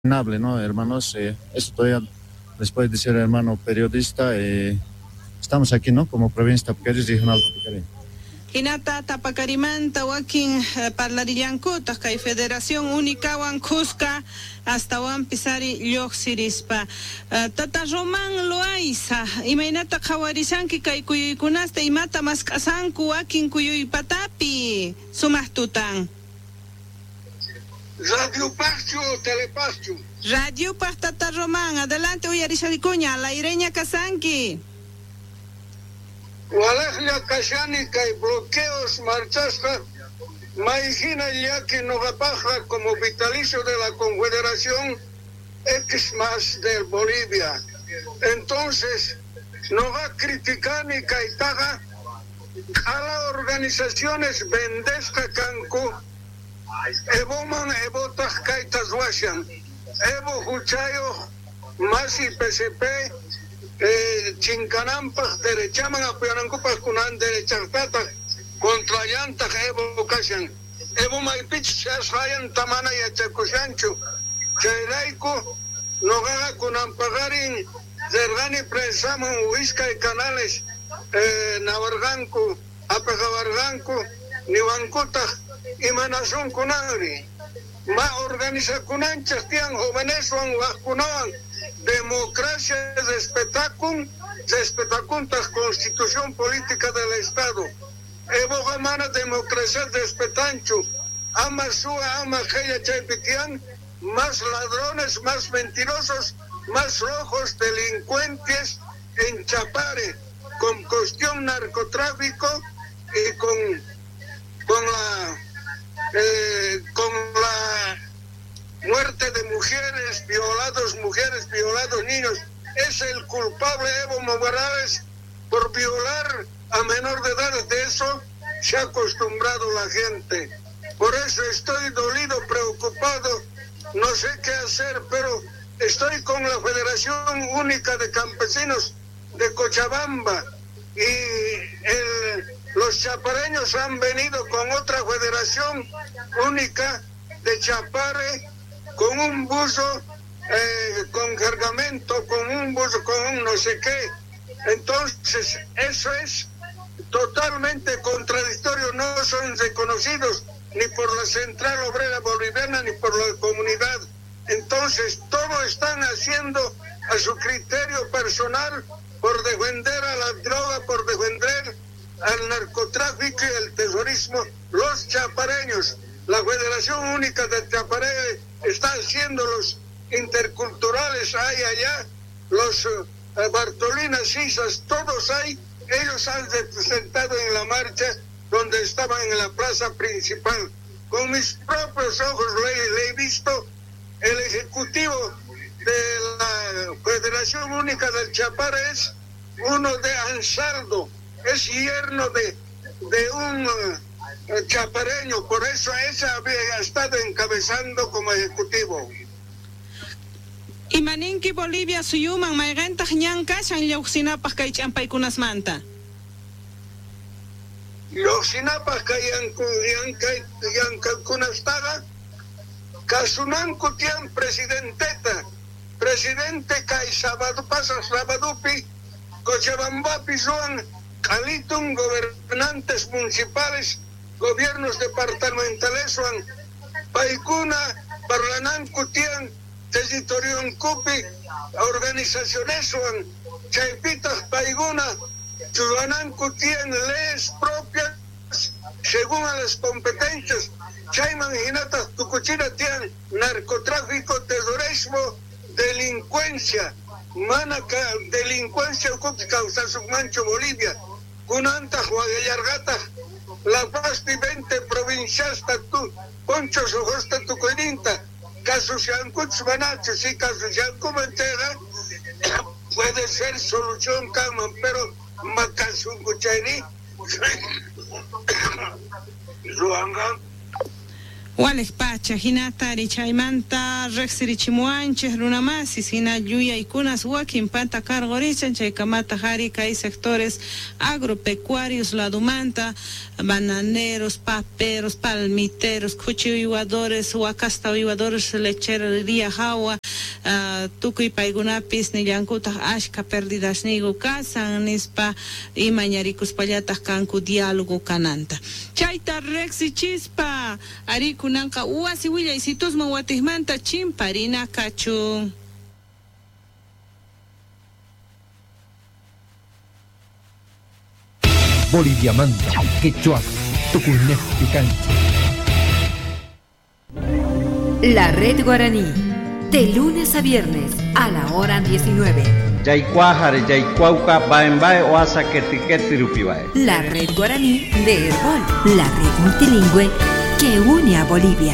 ¿no, hermanos? Eso todavía después de ser hermano periodista, estamos aquí, ¿no? Como provincia Tapacari, regional Tapacari. Hinata Tapacarimanta, Joaquín Parlarillancuta, Kay Federación Única, Cusca, hasta Juan Pisari, Lloxirispa. Tata Román Loaiza, Imainata Kawarisanki, Kay Kuyukunaste, Imata Maskasanku, Joaquín Kuyuy Patapi, Sumastutan. Radio Pacho, Telepacho. Radio Tata Román, adelante, Uyarisha Vicuña, la Ireña Kasanki. Walajla Kashanika y bloqueos, marchasca, Maigina ya que no baja como vitalicio de la Confederación X más de Bolivia. Entonces, no va a criticar ni caitaga a las organizaciones Vendesta Cancu, Eboman, Ebotas Kaitas Washan, Evo Huchayo, Masi PCP, Chincanampas, derechaman a Pianancupas Kunan, derechantata, contra Yantas, Evo Kashan, Evo Maipich, Chasrayan, Tamana y Achacuchancho, Chairaico, Nogaga Kunan Pagarin, Zergani Presaman, Huisca y Canales, Navarganco, Apegavarganco, Nivancuta y Manazón Kunagri. Ma organiza Kunanchas, Tian, jóvenes, Juan Vacunaban. Democracia de espectáculo, constitución política del Estado. Evo Gamana, democracia de espetancho. Ama Sua, ama Heya Chaipitian, más ladrones, más mentirosos, más rojos, delincuentes en Chapare, con cuestión narcotráfico y con la muerte de mujeres, violados, niños. Es el culpable Evo Morales por violar a menor de edad. De eso se ha acostumbrado la gente. Por eso estoy dolido, preocupado, no sé qué hacer, pero estoy con la Federación Única de Campesinos de Cochabamba y los chapareños han venido con otra Federación Única de Chapare, con un buzo, con cargamento, con un buzo, con un no sé qué. Entonces, eso es totalmente contradictorio. No son reconocidos ni por la Central Obrera Boliviana ni por la comunidad. Entonces, todo están haciendo a su criterio personal por defender a la droga, por defender al narcotráfico y el terrorismo. Los chapareños, la Federación Única de Chapare está haciendo los interculturales, hay allá, los Bartolinas Cisas, todos hay, ellos han representado en la marcha donde estaban en la plaza principal. Con mis propios ojos le he visto el ejecutivo de la Federación Única del Chapare, es uno de Ansaldo, es yerno de un chapareño, por eso esa había estado encabezando como ejecutivo. Y maninki Bolivia suyuman maiganta ñanka shan lloxinapas kay champaykunas manta. Lloxinapas kay yankalkunastaga kasunanku tian presidente kay sábado pasas sabadupi Cochabambapi son Calitun, gobernantes municipales, gobiernos departamentales, son Paikuna, Parlananku tian territorion Cupi, organizaciones son Chaipitas Paiguna, Chuananku tian leyes propias según a las competencias. Chaiman Hinatas Tucuchina tian narcotráfico, terrorismo, delincuencia. Manaca, delincuencia causa su mancho Bolivia. Kunanta, Huagallargata, La Paz y 20 provincias, tu Poncho Sojosta, tu Corinta, Casusiancuts Banachos y Casusiancumantera, puede ser solución, Caman, pero Macasuncuchani, Ruanga. Wales pacha hinata richaymanta rexirichimuanches runamasis hina lluya ikunas wakin panta cargorichan chaykamata hari kay sectores agropecuarios ladumanta bananeros, paperos, palmiteros, cuchilladores, huacastawidores, lechería jawa tukuy paygunapis nillankutaq ashka perdidas nigu kasan nispa imañarikuspallataq kanku diálogo kananta chayta rexichispa arikunanqa wasi willaysitusman watijmanta chimparina kachu. Bolivia Manta, Quechua, Tucunef Picante. La Red Guaraní, de lunes a viernes a la hora 19. La Red Guaraní de Herbol, la red multilingüe que une a Bolivia.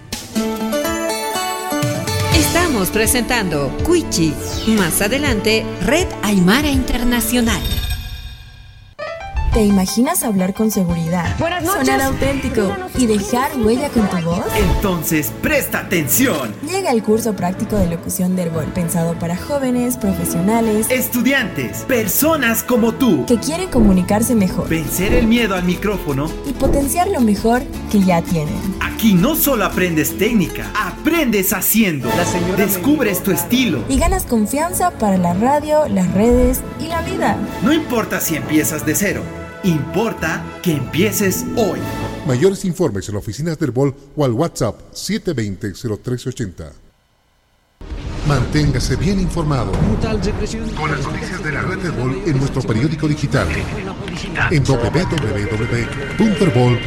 Estamos presentando Cuichi, más adelante Red Aymara Internacional. ¿Te imaginas hablar con seguridad, sonar auténtico y dejar huella con tu voz? Entonces, presta atención. Llega el curso práctico de locución de Herbol, pensado para jóvenes, profesionales, estudiantes, personas como tú, que quieren comunicarse mejor, vencer el miedo al micrófono y potenciar lo mejor que ya tienen. Aquí no solo aprendes técnica, aprendes haciendo. Descubres tu estilo y ganas confianza para la radio, las redes y la vida. No importa si empiezas de cero. Importa que empieces hoy. Mayores informes en las oficinas de Herbol o al WhatsApp 720-0380. Manténgase bien informado con las noticias de la red Herbol en nuestro periódico digital en www.herbol.com.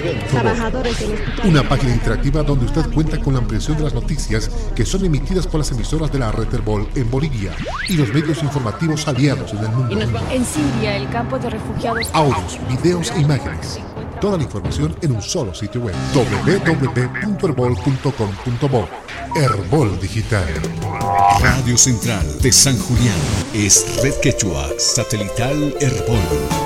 Una página interactiva donde usted cuenta con la ampliación de las noticias que son emitidas por las emisoras de la red Herbol en Bolivia y los medios informativos aliados en el mundo. En Siria, el campo de refugiados. Audios, videos e imágenes. Toda la información en un solo sitio web. www.herbol.com.bo. Herbol Digital. Radio Central de San Julián es Red Quechua Satelital Herbol.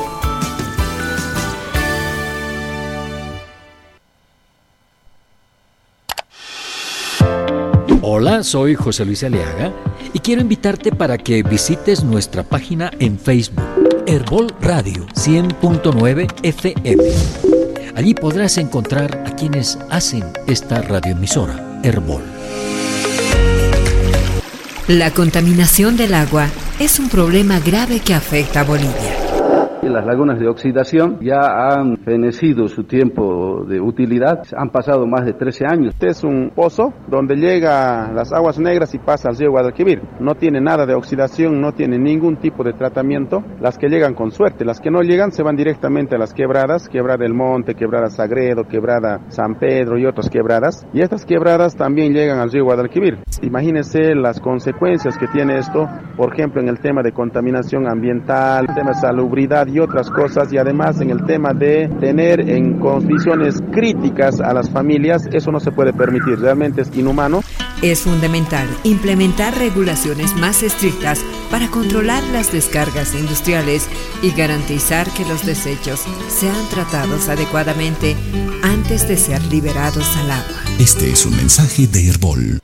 Hola, soy José Luis Aliaga y quiero invitarte para que visites nuestra página en Facebook, Herbol Radio 100.9 FM. Allí podrás encontrar a quienes hacen esta radioemisora, Herbol. La contaminación del agua es un problema grave que afecta a Bolivia. Las lagunas de oxidación ya han fenecido su tiempo de utilidad, han pasado más de 13 años. Este es un pozo donde llega las aguas negras y pasa al río Guadalquivir. No tiene nada de oxidación, no tiene ningún tipo de tratamiento. Las que llegan con suerte, las que no llegan se van directamente a las quebradas, Quebrada del Monte, Quebrada Sagredo, Quebrada San Pedro y otras quebradas. Y estas quebradas también llegan al río Guadalquivir. Imagínense las consecuencias que tiene esto, por ejemplo en el tema de contaminación ambiental, el tema de salubridad y otras cosas, y además en el tema de tener en condiciones críticas a las familias. Eso no se puede permitir, realmente es inhumano. Es fundamental implementar regulaciones más estrictas para controlar las descargas industriales y garantizar que los desechos sean tratados adecuadamente antes de ser liberados al agua. Este es un mensaje de Herbol.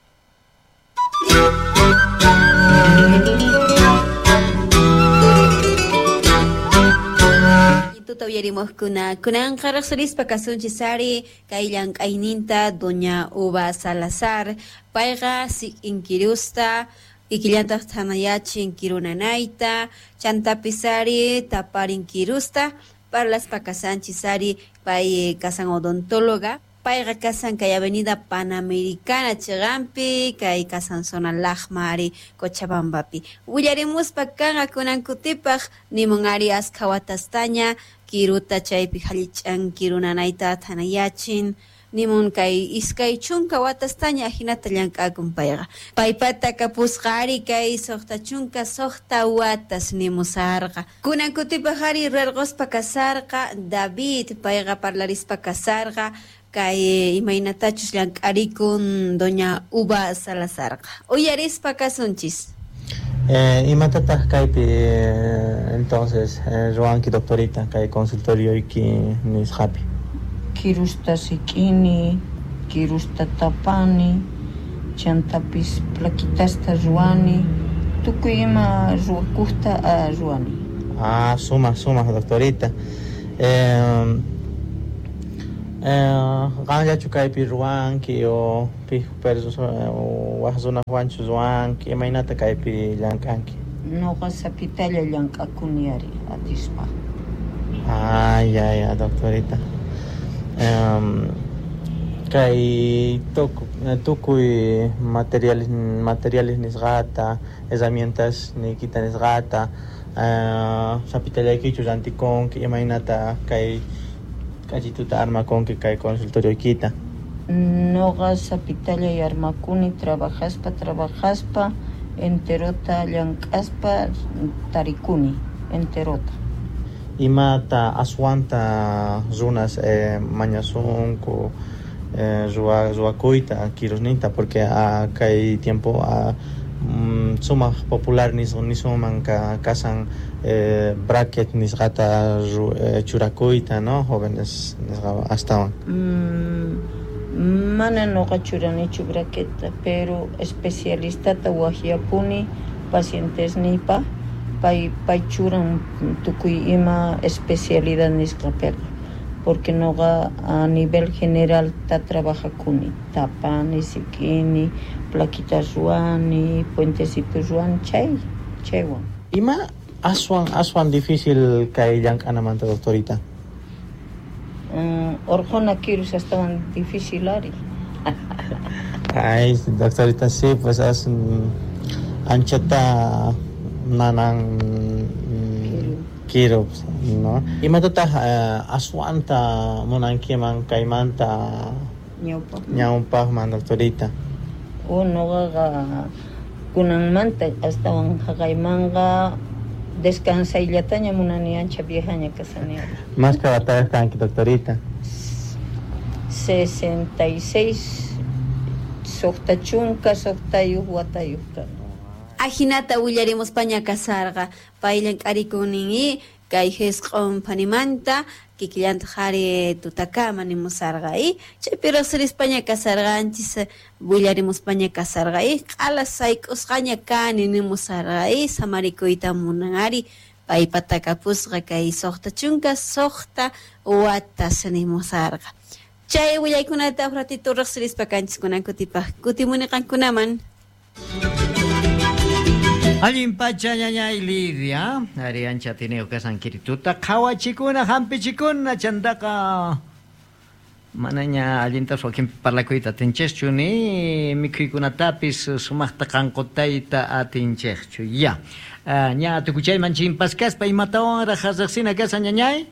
Tutaviarimos kunan características pakasun chisari kailan kaininta doña Uva Salazar paiga si inkirusta ikillanta tanayachi inkirunanaita chantapisari taparin kirusta para las pakasan chisari pai kasan odontóloga paiga kasan kay avenida Panamericana Chigampi kay kasan zona Lajmari Cochabambapi willarimus pakanga kunan kutipaj nimongari askawatastaña kiruta chaypi halichan kirunanaita tanayachin nimun kay iskay chunka watastaña hinata llank'akun payqa paypata kapusqari kay soqta chunka soqta watas nimusarqa kunan kutipajari rerqospa kasarqa David payqa parlarispa kasarqa kay imaynatachus llank'arikun doña Uva Salazarqa uyarispa kasunchis. Imatataq kaypi entonces ruanki doctorita kay consultorio iki nisqapi. kirusta sikini, kirusta tapani, chantapis plaquitasta ruani, tukuy ima ruwakuqta ruani. Suma, doctorita. Ganyachu kaypi ruwanki o pijpersos o wahzuna juanchu ruwanki imaynata kaypi llankanki. Noqa sapitalla llank'akuni ari atispa. Ya, doctorita. Kay tukuy materiales nisqata, herramientas nikita nisqata, sapitallaykichu rantikunki imaynata kay kachituta armakunki kay consultorioykita. Noqa sapitallay armakuni trabajaspa enterota llank'aspa tarikuni enterota. Imata aswanta runas mañasunku ruwakuyta kirusninta porque kay tiempo sumaq popular nisuman kasan bracket nisqata churakuyta, ¿no? Jóvenes astawan. Mana noqa churanichu braqueta, pero especialistata wahyapuni pacientes nipa pay churan tukuy ima especialidad nisqapiqa, porque noqa a nivel general ta trabajakuni tapani, sikini, plaquitas ruani, puentecitos ruani, chaywan. Ima aswan difícil kay llank'anamanta, doctorita? Orjona kirus estaban difícil ari. Ay, doctorita, sí, pues anchata nanan kirus, ¿no? Imatata aswanta munankiman kaymanta ñawpaqman, doctorita. Noqa kunanmanta astawan haqaymanga descansaylataña munani ancha viejaña kasani. Más que batallas kanki, doctorita. 66 soqta chunka soqtayuq watayuqqa. Ajinata willaremos paña kasarqa paylan k'arikunin kay hisq'un panimanta kikillanta qhari tutakama nimusarqa chaypi riqsiris paña kasarqanchis willaremos paña kasarqa q'ala sayk'usqaña kani nimusarqa samarikuyta munan ari pay patakapusqa kay soqta chunka soqta watas nimusarqa chay willaykunata ratito riqsirispa kanchis kunan kutimuni qankunaman. Allin pacha ñañay Lidia, ari ancha tineo kasan kirituta, qhawachikuna, hampichikuna, chantaqa manaña allinta suwakin parlakuyta atinchekchu ni mikhuykunatapis sumaqta qanqutayta atinchekchu. Ya, ña tukuchayman chimpaskaspa imatawanra hasaqsina kasan ñañay?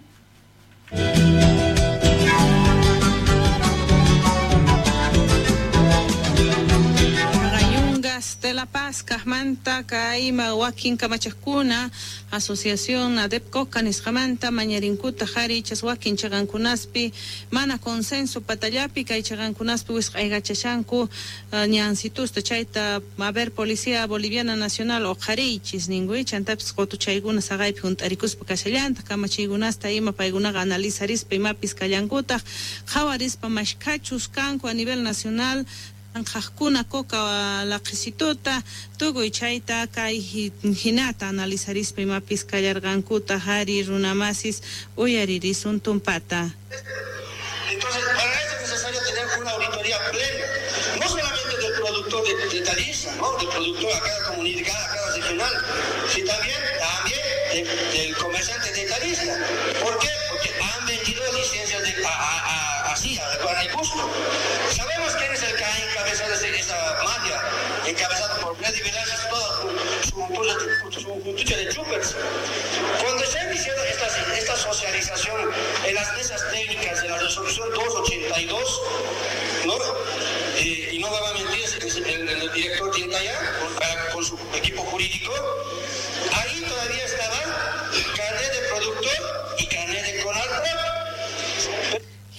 De La Paz, Cajmanta, Caima, Joaquín Camachascuna, Asociación ADEPCO, Canisjamanta, Mañarincuta, Jarichas, Joaquín Chagankunaspi, Mana Consenso, Patayapi, Chagankunaspi, Huizcaigachashanku, Ñancitus, Chaita, Maber Policía Boliviana Nacional, o Jarichis, Ningui, Chantaps, Cotuchaiguna, Sagay, Juntaricus, Pacasellanta, Camachigunas, Taima, Paiguna, Analizaris, Pimapis, Cayanguta, Jawaris, Pamashkachus, Canco a nivel nacional. Anjajkuna coca la qisitota tugo chayta kay hinata analizarispa imapis kallargankuta hari runamasis uyaririsun tumpata. Entonces, para eso es necesario tener una auditoría plena, no solamente del productor de Taliza, ¿no? Del productor a cada comunidad, a cada regional, sino también del comerciante de Taliza. ¿Por qué? Porque han vendido licencias así, a gusto. Sabemos quién es el que ha encabezado esa mafia, encabezado por Freddy Velázquez, toda su juntucha de chuppers. Cuando se ha iniciado esta socialización en las mesas técnicas de la resolución 282, ¿no? Y no va a mentir el director Tintaya con su equipo jurídico, ahí todavía estaban carnet de productor y carnet de CONALPROD.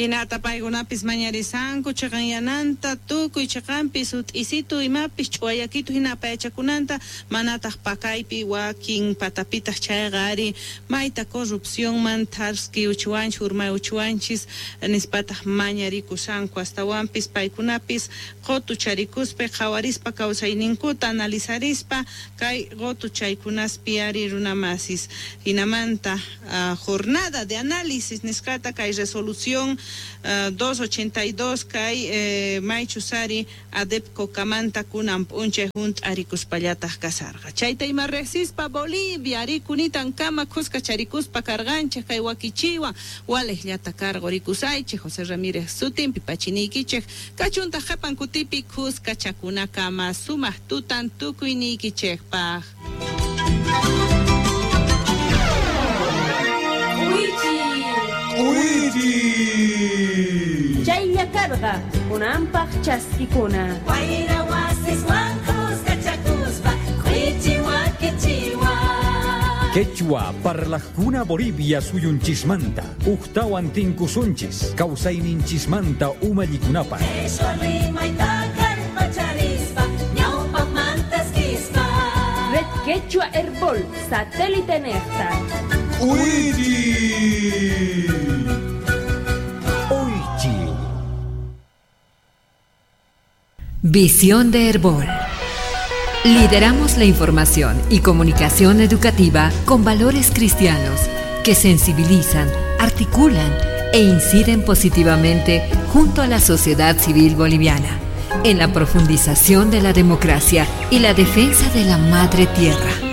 hinata paykunapis mañarisanku chaqan yananta tukuy chaqanpis ut'isitu imapis ch'uayakitu hina payachakunanta manataq pakaypi wakin patapitaq chayqa ari mayta corrupciónman tarski uchuwanchis urmay uchuwanchis nispataq mañarikusanku astawanpis paykunapis qotu charikuspi qawarispa kawsayninkuta analizarispa kay qotu chaykunaspi ari runamasis hinamanta jornada de análisis nisqata kay resolución 282 kay maychusari adepco kamanta kunan p'unchay junt'arikuspallataq kasarqa chayta ima resispa Bolivia arikunitan kama khusqa charikuspa karqanchik kay wakichiwa walejllata karqa rikusaychik José Ramírez sutinpi pachiniykichik kachuntaq qhapan kutipi khusqa chakuna kama sumaq tutan tukuynikichikpaq. Chaylla karqa kunampaq chaskikuna Quechua parlaqkuna Bolivia suyunchismanta uqtawan tinkusunchis kawsayninchismanta umallikunapa Red Quechua Herbol satélite Nerta Visión de Herbol. Lideramos la información y comunicación educativa con valores cristianos que sensibilizan, articulan e inciden positivamente junto a la sociedad civil boliviana en la profundización de la democracia y la defensa de la madre tierra.